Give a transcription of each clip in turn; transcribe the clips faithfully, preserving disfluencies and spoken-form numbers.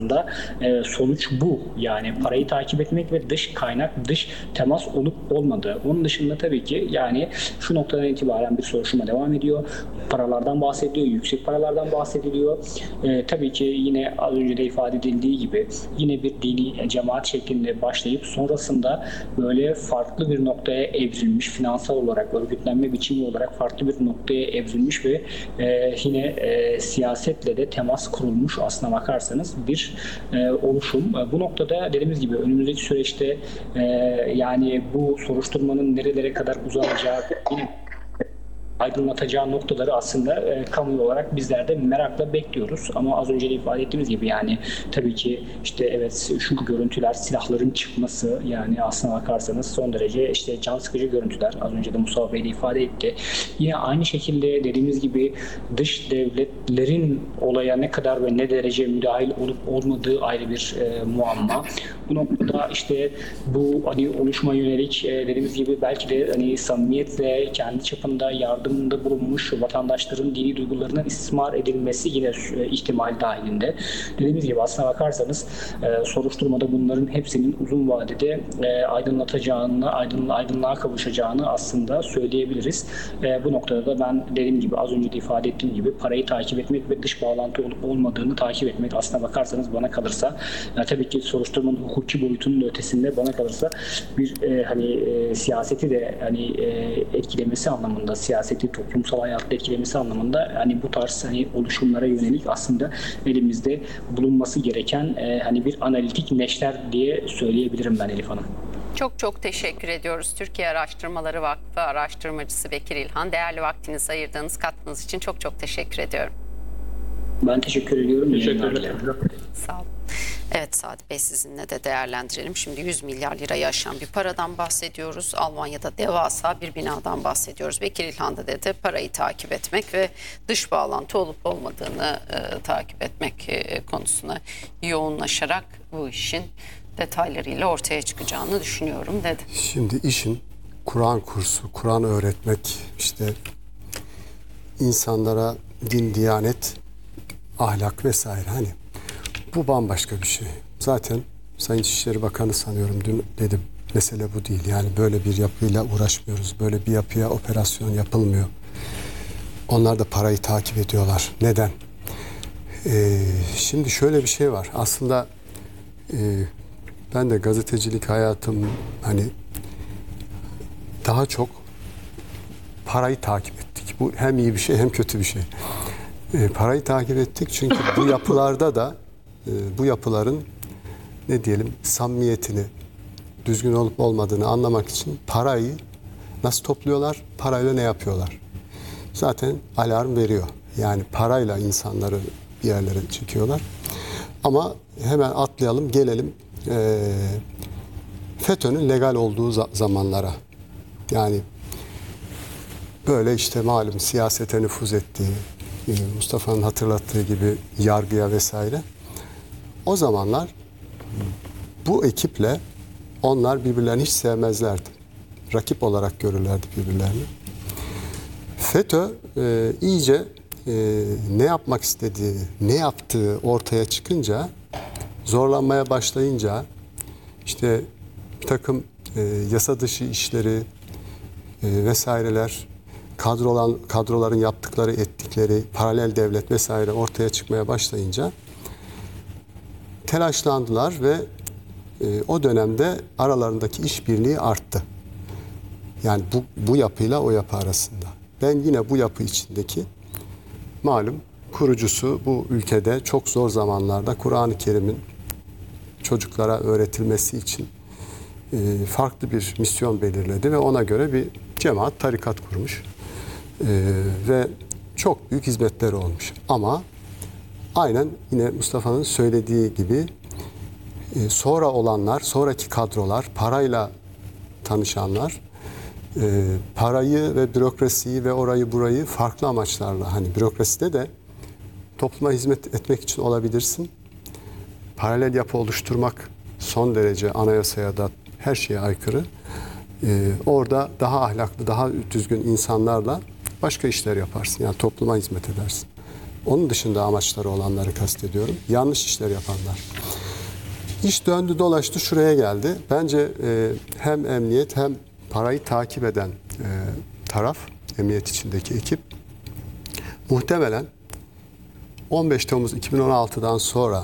da e, sonuç bu. Yani parayı takip etmek ve dış kaynak, dış temas olup olmadığı. Onun dışında tabii ki yani şu noktadan itibaren bir soruşturma devam ediyor. Paralardan bahsediliyor, yüksek paralardan bahsediliyor. E, tabii ki yine az önce de ifade edildiği gibi yine bir dini cemaat şeklinde başlayıp sonrasında böyle farklı bir noktaya evrilmiş, finansal olarak, örgütlenme biçimi olarak farklı bir noktaya evrilmiş ve e, yine e, siyasetle de temas kurulmuş aslına bakarsanız bir e, oluşum. Bu noktada dediğimiz gibi önümüzdeki süreçte e, yani bu soruşturmanın nerelere kadar uzanacağı yine aydınlatacağı noktaları aslında e, kamuoyu olarak bizler de merakla bekliyoruz. Ama az önce de ifade ettiğimiz gibi yani tabii ki işte evet şu görüntüler, silahların çıkması yani aslına bakarsanız son derece işte can sıkıcı görüntüler. Az önce de Mustafa Bey de ifade etti. Yine aynı şekilde dediğimiz gibi dış devletlerin olaya ne kadar ve ne derece müdahil olup olmadığı ayrı bir e, muamma. Bu noktada işte bu hani oluşuma yönelik e, dediğimiz gibi belki de hani samimiyetle kendi çapında yardım bulunmuş vatandaşların dini duygularının istismar edilmesi yine ihtimal dahilinde. Dediğimiz gibi aslına bakarsanız e, soruşturmada bunların hepsinin uzun vadede e, aydınlatacağını, aydınlığa, aydınlığa kavuşacağını aslında söyleyebiliriz. E, bu noktada da ben dediğim gibi az önce de ifade ettiğim gibi parayı takip etmek ve dış bağlantı olup olmadığını takip etmek aslına bakarsanız bana kalırsa yani tabii ki soruşturmanın hukuki boyutunun ötesinde bana kalırsa bir e, hani e, siyaseti de hani e, etkilemesi anlamında siyaseti toplumsal hayatta etkilemesi anlamında hani bu tarz hani oluşumlara yönelik aslında elimizde bulunması gereken e, hani bir analitik neşter diye söyleyebilirim ben Elif Hanım. Çok çok teşekkür ediyoruz. Türkiye Araştırmaları Vakfı araştırmacısı Bekir İlhan. Değerli vaktinizi ayırdığınız, katkınız için çok çok teşekkür ediyorum. Ben teşekkür ediyorum. Teşekkür ederim. Sağ olun. Evet Sadık Bey, sizinle de değerlendirelim. Şimdi yüz milyar lirayı aşan bir paradan bahsediyoruz. Almanya'da devasa bir binadan bahsediyoruz. Bekir İlhan da dedi parayı takip etmek ve dış bağlantı olup olmadığını e, takip etmek e, konusuna yoğunlaşarak bu işin detaylarıyla ortaya çıkacağını düşünüyorum dedi. Şimdi işin Kur'an kursu, Kur'an öğretmek, işte insanlara din, diyanet, ahlak vesaire, hani bu bambaşka bir şey. Zaten Sayın İçişleri Bakanı sanıyorum dün dedim mesele bu değil. Yani böyle bir yapıyla uğraşmıyoruz. Böyle bir yapıya operasyon yapılmıyor. Onlar da parayı takip ediyorlar. Neden? Ee, şimdi şöyle bir şey var. Aslında e, ben de gazetecilik hayatım hani daha çok parayı takip ettik. Bu hem iyi bir şey hem kötü bir şey. E, parayı takip ettik çünkü bu yapılarda da e, bu yapıların ne diyelim samimiyetini, düzgün olup olmadığını anlamak için parayı nasıl topluyorlar, parayla ne yapıyorlar? Zaten alarm veriyor. Yani parayla insanları bir yerlere çekiyorlar. Ama hemen atlayalım, gelelim e, FETÖ'nün legal olduğu za- zamanlara. Yani böyle işte malum siyasete nüfuz ettiği, Mustafa'nın hatırlattığı gibi yargıya vesaire. O zamanlar bu ekiple onlar birbirlerini hiç sevmezlerdi. Rakip olarak görürlerdi birbirlerini. FETÖ e, iyice e, ne yapmak istediği, ne yaptığı ortaya çıkınca, zorlanmaya başlayınca işte bir takım e, yasa dışı işleri e, vesaireler, kadrolan, kadroların yaptıkları, ettikleri, paralel devlet vesaire ortaya çıkmaya başlayınca telaşlandılar ve e, o dönemde aralarındaki işbirliği arttı. Yani bu, bu yapıyla o yapı arasında. Ben yine bu yapı içindeki malum kurucusu, bu ülkede çok zor zamanlarda Kur'an-ı Kerim'in çocuklara öğretilmesi için e, farklı bir misyon belirledi ve ona göre bir cemaat, tarikat kurmuş. Ee, ve çok büyük hizmetleri olmuş. Ama aynen yine Mustafa'nın söylediği gibi e, sonra olanlar, sonraki kadrolar, parayla tanışanlar, e, parayı ve bürokrasiyi ve orayı burayı farklı amaçlarla, hani bürokraside de topluma hizmet etmek için olabilirsin. Paralel yapı oluşturmak son derece anayasaya da her şeye aykırı. E, orada daha ahlaklı, daha düzgün insanlarla başka işler yaparsın. Yani topluma hizmet edersin. Onun dışında amaçları olanları kastediyorum. Yanlış işler yapanlar. İş döndü dolaştı şuraya geldi. Bence e, hem emniyet hem parayı takip eden e, taraf, emniyet içindeki ekip muhtemelen on beş Temmuz iki bin on altıdan sonra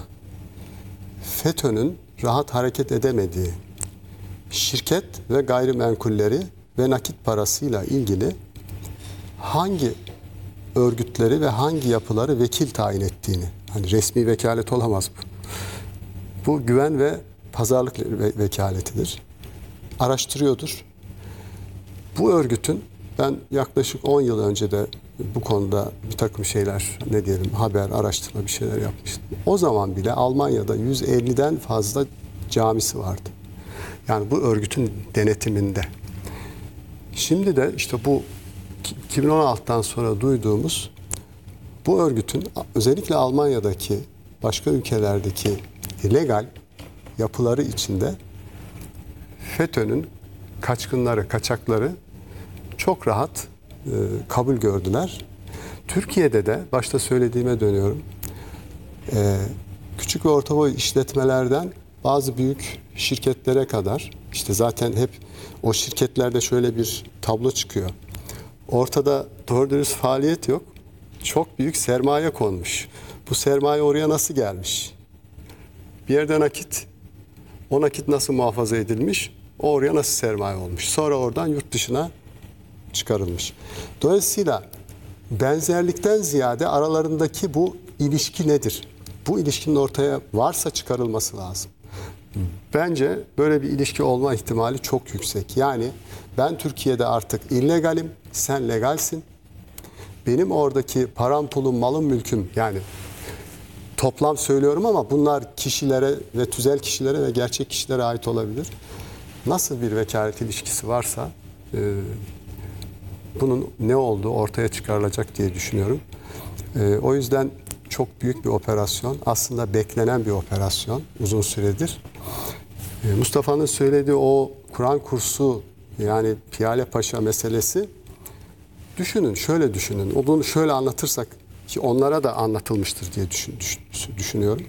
FETÖ'nün rahat hareket edemediği şirket ve gayrimenkulleri ve nakit parasıyla ilgili hangi örgütleri ve hangi yapıları vekil tayin ettiğini, hani resmi vekalet olamaz bu. Bu güven ve pazarlık ve- vekaletidir. Araştırıyordur. Bu örgütün ben yaklaşık on yıl önce de bu konuda bir takım şeyler, ne diyelim, haber, araştırma bir şeyler yapmıştım. O zaman bile Almanya'da yüz elliden fazla camisi vardı. Yani bu örgütün denetiminde. Şimdi de işte bu iki bin on altıdan sonra duyduğumuz bu örgütün özellikle Almanya'daki başka ülkelerdeki illegal yapıları içinde FETÖ'nün kaçkınları, kaçakları çok rahat e, kabul gördüler. Türkiye'de de başta söylediğime dönüyorum. E, küçük ve orta boy işletmelerden bazı büyük şirketlere kadar, işte zaten hep o şirketlerde şöyle bir tablo çıkıyor. Ortada doğru dürüst faaliyet yok. Çok büyük sermaye konmuş. Bu sermaye oraya nasıl gelmiş? Bir yerde nakit. O nakit nasıl muhafaza edilmiş? O oraya nasıl sermaye olmuş? Sonra oradan yurt dışına çıkarılmış. Dolayısıyla benzerlikten ziyade aralarındaki bu ilişki nedir? Bu ilişkinin ortaya varsa çıkarılması lazım. Bence böyle bir ilişki olma ihtimali çok yüksek. Yani ben Türkiye'de artık illegalim, sen legalsin. Benim oradaki param, pulum, malım, mülküm, yani toplam söylüyorum ama bunlar kişilere ve tüzel kişilere ve gerçek kişilere ait olabilir. Nasıl bir vekalet ilişkisi varsa e, bunun ne olduğu ortaya çıkarılacak diye düşünüyorum. E, o yüzden çok büyük bir operasyon. Aslında beklenen bir operasyon uzun süredir. E, Mustafa'nın söylediği o Kur'an kursu, yani Piyale Paşa meselesi, düşünün, şöyle düşünün. Onu şöyle anlatırsak ki onlara da anlatılmıştır diye düşün, düşün, düşünüyorum.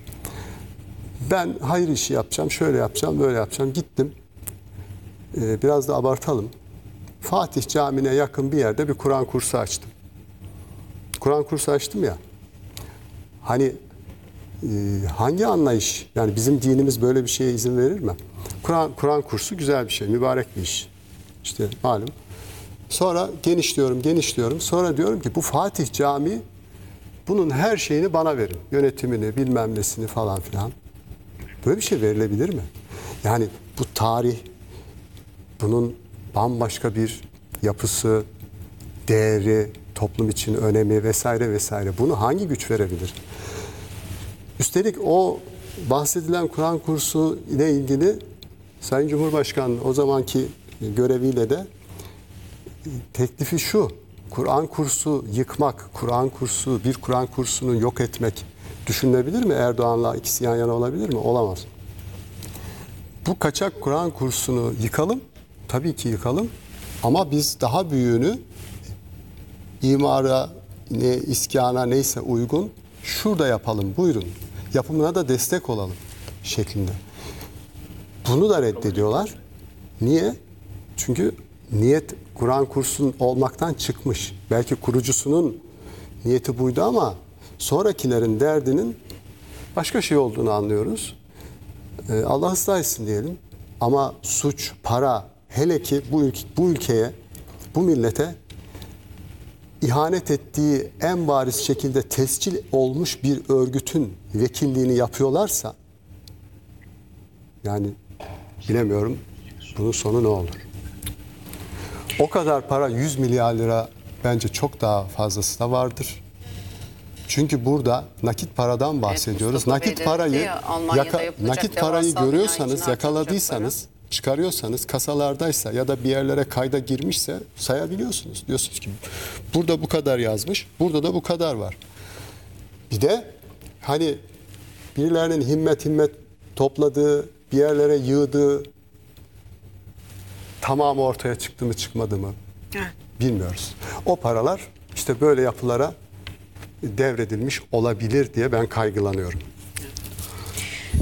Ben hayır işi yapacağım, şöyle yapacağım, böyle yapacağım. Gittim. Ee, biraz da abartalım. Fatih Camii'ne yakın bir yerde bir Kur'an kursu açtım. Kur'an kursu açtım ya. Hani e, hangi anlayış? Yani bizim dinimiz böyle bir şeye izin verir mi? Kur'an Kur'an kursu güzel bir şey, mübarek bir iş. İşte malum. Sonra genişliyorum, genişliyorum. Sonra diyorum ki bu Fatih Camii, bunun her şeyini bana verin. Yönetimini, bilmem nesini falan filan. Böyle bir şey verilebilir mi? Yani bu tarih, bunun bambaşka bir yapısı, değeri, toplum için önemi vesaire vesaire. Bunu hangi güç verebilir? Üstelik o bahsedilen Kur'an kursu ile ilgili Sayın Cumhurbaşkanı o zamanki göreviyle de teklifi şu: Kur'an kursu yıkmak, Kur'an kursu, bir Kur'an kursunu yok etmek düşünülebilir mi? Erdoğan'la ikisi yan yana olabilir mi? Olamaz. Bu kaçak Kur'an kursunu yıkalım, tabii ki yıkalım, ama biz daha büyüğünü imara, ne, iskana neyse uygun şurada yapalım, buyurun. Yapımına da destek olalım şeklinde. Bunu da reddediyorlar. Niye? Çünkü niyet Kur'an kursunun olmaktan çıkmış. Belki kurucusunun niyeti buydu ama sonrakilerin derdinin başka şey olduğunu anlıyoruz. Ee, Allah ıslah etsin diyelim. Ama suç, para, hele ki bu, ülke, bu ülkeye, bu millete ihanet ettiği en bariz şekilde tescil olmuş bir örgütün vekilliğini yapıyorlarsa, yani bilemiyorum bunun sonu ne olur. O kadar para, yüz milyar lira, bence çok daha fazlası da vardır. Çünkü burada nakit paradan bahsediyoruz. Mustafa Bey nakit de parayı dedi ya, Almanya'da yaka, yapılacak nakit devasa parayı bina görüyorsanız, için yakaladıysanız, çıkarıyorsanız, kasalardaysa ya da bir yerlere kayda girmişse sayabiliyorsunuz. Diyorsunuz ki burada bu kadar yazmış, burada da bu kadar var. Bir de hani birilerinin himmet himmet topladığı, bir yerlere yığdığı, tamamı ortaya çıktı mı çıkmadı mı bilmiyoruz. O paralar işte böyle yapılara devredilmiş olabilir diye ben kaygılanıyorum.